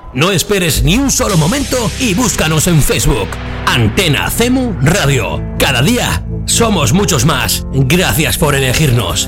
No esperes ni un solo momento y búscanos en Facebook. Antena CEMU Radio. Cada día somos muchos más. Gracias por elegirnos.